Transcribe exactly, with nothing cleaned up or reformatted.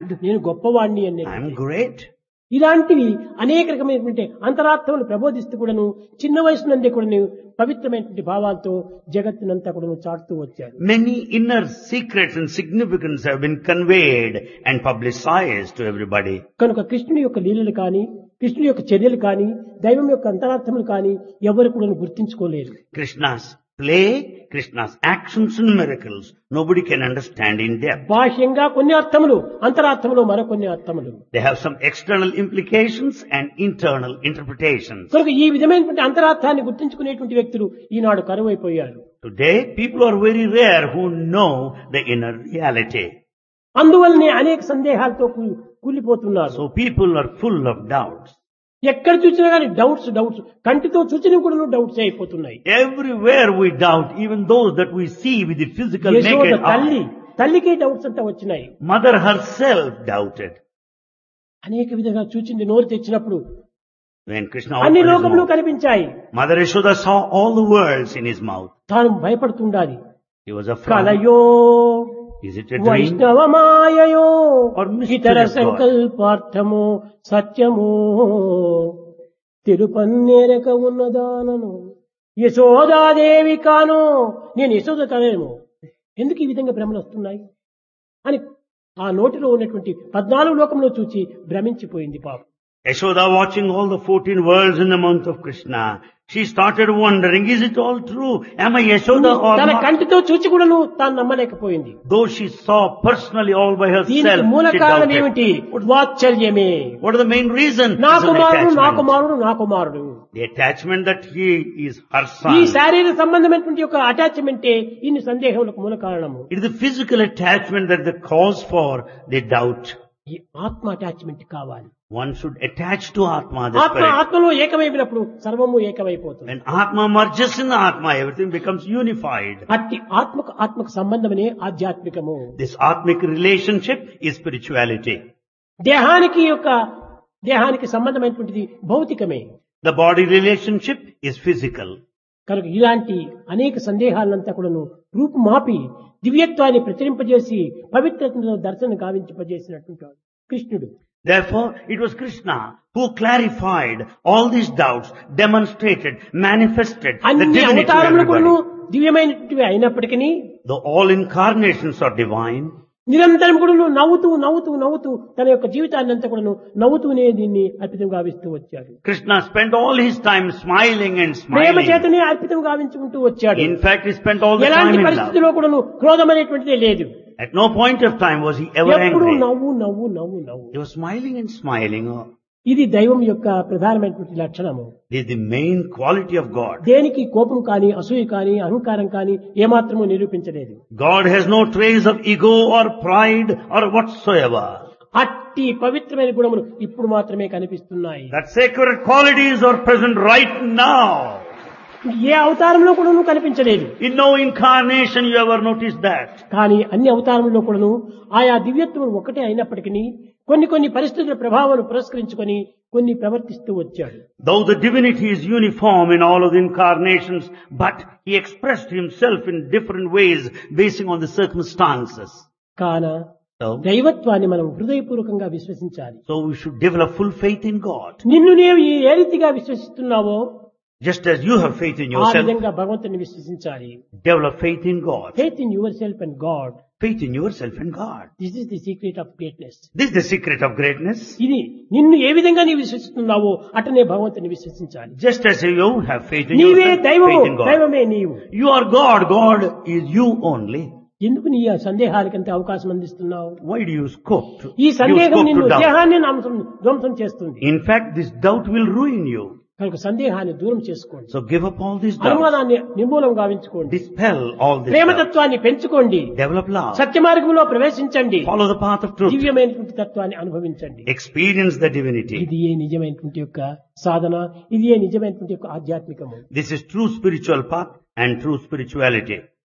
నేను గొప్పవాణ్ణి I am అనే great. ఇలాంటివి అనేక రకమైనటువంటి అంతరార్థములు ప్రబోధిస్తూ కూడాను చిన్న వయసు నుండి కూడాను పవిత్రమైనటువంటి భావాలతో జగత్తునంతా కూడాను చాటుతూ వచ్చారు. Many inner secrets and significance have been conveyed and publicized to everybody. కనుక కృష్ణుని యొక్క లీలలు కానీ కృష్ణుని యొక్క చర్యలు కానీ దైవం యొక్క అంతరార్థములు కానీ ఎవరు కూడా గుర్తించుకోలేరు. Krishna's play, Krishna's actions and miracles, nobody can understand in depth. బాహ్యంగా కొన్ని అర్థములు, అంతరార్థములు మరికొన్ని అర్థములు. They have some external implications and internal interpretations. కనుక ఈ విధమైనటువంటి అంతరార్థాన్ని గుర్తించుకునేటువంటి వ్యక్తులు ఈనాడు కరువైపోయారు. Today, people are very rare who know the inner reality. అందువల్లనే అనేక సందేహాలతో కూ- కూలిపోతున్నారు. So people are full of doubts. ఎక్కడ చూసినా కానీ డౌట్స్ డౌట్స్ కంటితో చూసిన కూడా డౌట్స్ అయిపోతున్నాయి. Everywhere we doubt, even those that we see with the physical Yashoda naked తల్లి eye. తల్లికే డౌట్స్ అంతా వచ్చినాయి. Mother herself doubted. అనేక విధంగా చూచింది నోరు తెచ్చినప్పుడు When Krishna అన్ని opened his లోకములు mouth, కనిపించాయి. Mother Yashoda saw all the worlds in his mouth. తాను భయపడుతుండాలి. He was afraid. కలయో Is it a dream? వైష్ణవమాయయో Or mystery ఇతర of God? సంకల్పార్థమో సత్యమో తిరుపన్నేరక ఉన్నదానను యశోదాదేవి కాను నేను యశోద కదేమో ఎందుకు ఈ విధంగా భ్రమలు వస్తున్నాయి అని ఆ నోటిలో ఉన్నటువంటి పద్నాలుగు లోకంలో చూచి భ్రమించిపోయింది పాపం. Yashoda, watching all the fourteen worlds in the month of Krishna, she started wondering, is it all true? Am I Yashoda or తన not? కంటితో చూచి కూడాను తాను నమ్మలేకపోయింది. Though she saw personally all by దీనికి herself, మూల she కారణం doubted. ఏమిటి? వాత్సల్యమే. What is the main reason? నా It's an కుమారుడు నా attachment. కుమారుడు నా కుమారుడు The attachment that he is her ఈ son. శారీరక సంబంధమైనటువంటి యొక్క అటాచ్మెంటే ఇన్ని సందేహములకు మూల కారణము. It is the physical attachment that the cause for the doubt. ఈ ఆత్మ అటాచ్మెంట్ కావాలి. One should attach to Atma, the ఆత్మ spirit. ఆత్మలో ఏకమైనప్పుడు సర్వము ఏకమైపోతుంది. When Atma merges in Atma, everything becomes unified. అట్టి ఆత్మకు ఆత్మకు సంబంధమనే ఆధ్యాత్మికము. This Atmic relationship is spirituality. దేహానికి యొక్క దేహానికి సంబంధమైనటువంటిది భౌతికమే. The body relationship is physical. కనుక ఇలాంటి అనేక సందేహాలంతా కూడాను రూపుమాపి దివ్యత్వాన్ని ప్రచురింపజేసి పవిత్రతను దర్శనం గావించపజేసినటువంటి వాడు కృష్ణుడు. Therefore, it was Krishna who clarified all these doubts, demonstrated, manifested the అన్ని divinity of అవతారములు కూడాను everybody. దివ్యమైనటువంటివి అయినప్పటికీ Though all incarnations are divine, నిరంతరం కూడా నవ్వుతూ నవ్వుతూ నవ్వుతూ తన యొక్క జీవితాన్ని అంతా కూడా నవ్వుతూనే దీన్ని అర్పితం గావిస్తూ వచ్చాడు. Krishna spent all his time smiling and Prema smiling. చేతనే అర్పితం గావించుకుంటూ వచ్చాడు. In fact, he spent all the time ఎలాంటి in love. పరిస్థితిలో కూడా క్రోధం అనేటువంటిదే లేదు. At no point of time was he ever ఎప్పుడు angry. నవ్వు నవ్వు నవ్వు నవ్వు. He was smiling and smiling. Oh, ఇది దైవం యొక్క ప్రధానమైనటువంటి లక్షణము. this is the main quality of God. దేనికి కోపం కానీ అసూయ కానీ అహంకారం కానీ ఏమాత్రము నిరూపించలేదు. God has no trace of ego or pride or whatsoever. అట్టి పవిత్రమైన గుణములు ఇప్పుడు మాత్రమే కనిపిస్తున్నాయి. That sacred qualities are present right now. ఏ అవతారంలో కూడాను కనిపించలేదు. In no incarnation you ever noticed that. కానీ అన్ని అవతారంలో కూడాను ఆయా దివ్యత్వం ఒకటే అయినప్పటికీ కొన్ని కొన్ని పరిస్థితుల ప్రభావాన్ని పురస్కరించుకొని కొన్ని ప్రవర్తిస్తూ వచ్చాడు. Though the divinity is uniform in all of the incarnations, but he expressed himself in different ways basing on the circumstances. కాన So, దైవత్వాన్ని మనం హృదయపూర్వకంగా విశ్వసించాలి. so we should develop full faith in God. నిన్ను నీవు ఏ రీతిగా విశ్వసిస్తున్నావో Just as you have faith in ఆ yourself, విధంగా భగవంతుని విశ్వసించాలి. develop faith in God. Faith in your self and God. Faith in yourself and God. This is the secret of greatness. This is the secret of greatness. ఇది నిన్ను ఏ విధంగా నీవు విశ్వసిస్తున్నావో అటనే భగవంతుని విశ్వసించాలి. Just as you have faith in నీవే yourself, దైవము, faith in God. దైవమే నీవు. You are God, God is you only. ఎందుకు నీ ఆ సందేహాలకంత అవకాశం అందిస్తున్నావు? Why do you scope to, ఈ you సందేహం scope నిన్ను to doubt? దేహాన్ని నామసం ధ్వంసం చేస్తుంది. In fact, this doubt will ruin you. కనుక సందేహాన్ని దూరం చేసుకోండి. So give up all these doubts. అనుమానాన్ని నిర్మూలం గావించుకోండి. Dispel all this doubt. ప్రేమతత్వాన్ని పెంచుకోండి. Develop love. సత్య మార్గంలో ప్రవేశించండి. Follow the path of truth. దివ్యమైనటువంటి తత్వాన్ని అనుభవించండి. Experience the divinity. ఇది ఏ నిజమైనటువంటి యొక్క సాధన, ఇది ఏ నిజమైనటువంటి యొక్క ఆధ్యాత్మికము. This is true spiritual path and true spirituality.